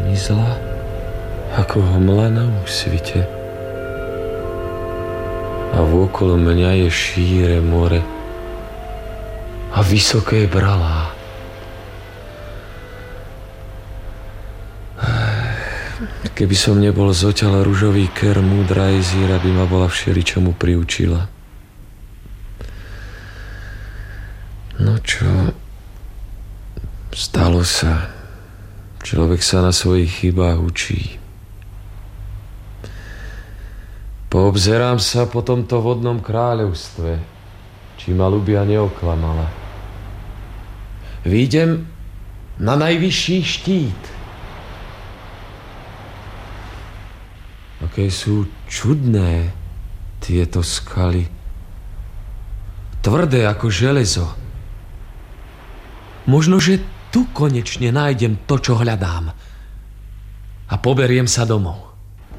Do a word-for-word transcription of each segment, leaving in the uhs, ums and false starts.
zmizla ako hmla na úsvite. A vôkolo mňa je šíre more a vysoké bralá. Keby som nebol zoťala ružový ker, múdra Ezíra by ma bola všeličomu priučila. No čo? Stalo sa. Človek sa na svojich chybách učí. Poobzerám sa po tomto vodnom kráľovstve, či ma Ľubia neoklamala. Výjdem na najvyšší štít. Aké sú čudné tieto skaly. Tvrdé ako železo. Možno, že tu konečne nájdem to, čo hľadám. A poberiem sa domov.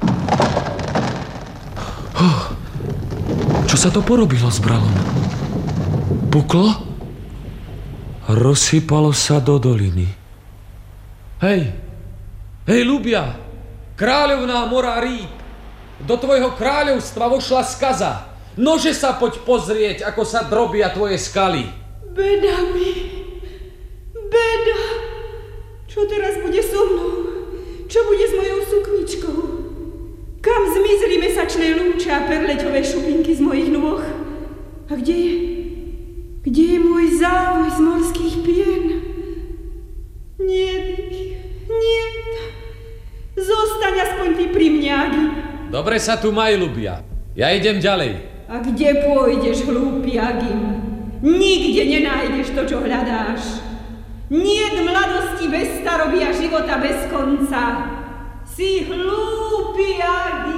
Oh, čo sa to porobilo s bralom? Puklo? Rozsypalo sa do doliny. Hej, hej, Ľubia, kráľovná mora rýb, do tvojho kráľovstva vošla skaza. Nože sa poď pozrieť, ako sa drobia tvoje skaly. Beda mi, beda. Čo teraz bude so mnou? Čo bude s mojou sukničkou? Kam zmizli mesačné lúče a perleťové šupinky z mojich nôh? A kde je? Kde je môj závoj z morských pien? Nie, nie. Zostaň aspoň ty pri mne, Agi. Dobre sa tu maj, Ľubia. Ja idem ďalej. A kde pôjdeš, hlúpy Agim? Nikde nenájdeš to, čo hľadáš. Niet mladosti bez staroby a života bez konca. Si hlúpy Agim.